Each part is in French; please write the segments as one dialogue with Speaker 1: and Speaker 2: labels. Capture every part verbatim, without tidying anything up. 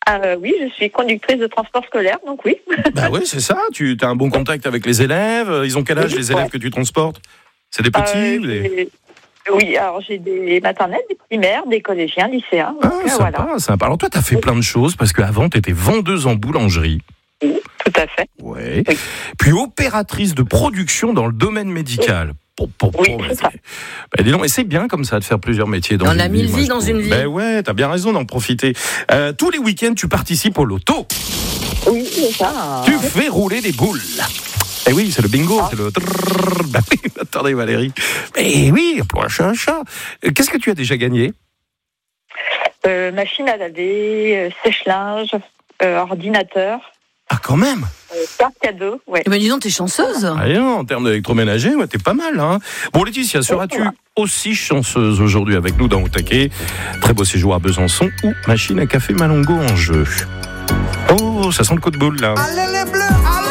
Speaker 1: Euh, oui, je suis conductrice de transport scolaire, donc oui.
Speaker 2: Bah oui, c'est ça. Tu as un bon contact avec les élèves. Ils ont quel âge,
Speaker 1: Oui,
Speaker 2: les élèves
Speaker 1: ouais.
Speaker 2: que tu transportes? C'est des petits
Speaker 1: Euh,
Speaker 2: ou des...
Speaker 1: j'ai- Oui, alors j'ai des maternelles, des primaires, des collégiens, lycéens. Donc,
Speaker 2: Ah,
Speaker 1: euh,
Speaker 2: sympa,
Speaker 1: voilà.
Speaker 2: sympa. Alors toi, tu as fait plein de choses parce qu'avant, tu étais vendeuse en boulangerie.
Speaker 1: Oui, tout à fait.
Speaker 2: Ouais.
Speaker 1: Oui.
Speaker 2: Puis opératrice de production dans le domaine médical. Pour, pour, pour,
Speaker 1: Oui,
Speaker 2: bah,
Speaker 1: c'est ça.
Speaker 2: bah, dis donc, mais c'est bien comme ça de faire plusieurs métiers dans
Speaker 3: On
Speaker 2: une
Speaker 3: a
Speaker 2: vie.
Speaker 3: mille
Speaker 2: moi,
Speaker 3: vies
Speaker 2: je
Speaker 3: dans
Speaker 2: trouve.
Speaker 3: une vie.
Speaker 2: Ben ouais, t'as bien raison d'en profiter. Euh, tous les week-ends, tu participes au loto.
Speaker 1: Oui, c'est ça.
Speaker 2: Tu fais rouler des boules. Eh oui, c'est le bingo,
Speaker 1: Ah.
Speaker 2: c'est le... trrrr. Bah oui, attendez Valérie. Mais oui, emploi un chat, un chat. Euh, Qu'est-ce que tu as déjà gagné?
Speaker 1: Euh, machine à laver, euh, sèche-linge, euh, ordinateur,
Speaker 2: Ah, quand même.
Speaker 1: euh, carte cadeau. Ouais.
Speaker 3: Eh ben, dis donc, t'es chanceuse.
Speaker 2: Ah, non, en termes d'électroménager, ouais, t'es pas mal. Hein. Bon, Laetitia, seras-tu aussi chanceuse aujourd'hui avec nous dans Au Taquet? Très beau séjour à Besançon ou machine à café Malongo en jeu. Oh, ça sent le coup de boule, là.
Speaker 4: Allez les bleus, allez.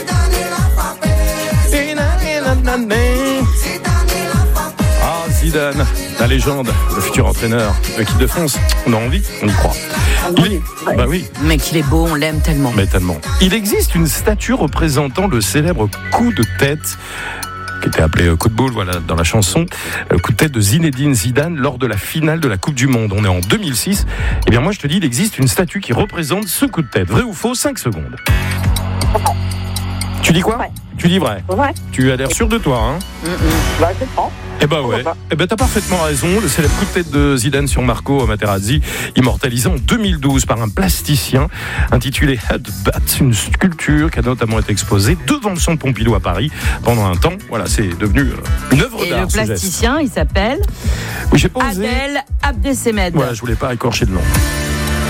Speaker 2: Ah, Zidane, la légende, le futur entraîneur de l'équipe de France. On a envie, on y croit. Il... Bah oui,
Speaker 3: Mec, il est beau, on l'aime tellement.
Speaker 2: mais tellement. Il existe une statue représentant le célèbre coup de tête qui était appelé coup de boule, voilà, dans la chanson, le coup de tête de Zinedine Zidane lors de la finale de la Coupe du Monde. On est en deux mille six. Eh bien, moi, je te dis, il existe une statue qui représente ce coup de tête. Vrai ou faux? cinq secondes. Tu dis quoi?
Speaker 1: Ouais.
Speaker 2: Tu dis vrai.
Speaker 1: Ouais,
Speaker 2: Tu as l'air sûr de toi, hein?
Speaker 1: bah, je prends.
Speaker 2: Eh ben ouais, eh ben t'as parfaitement raison. Le célèbre coup de tête de Zidane sur Marco Materazzi, immortalisé en deux mille douze par un plasticien intitulé Headbat, une sculpture qui a notamment été exposée devant le centre Pompidou à Paris pendant un temps. Voilà, c'est devenu euh, une œuvre
Speaker 3: Et
Speaker 2: d'art.
Speaker 3: le
Speaker 2: ce geste.
Speaker 3: plasticien, il s'appelle
Speaker 2: Oui, j'ai pas osé.
Speaker 3: Adel Abdesemed.
Speaker 2: Voilà, je voulais pas écorcher de nom.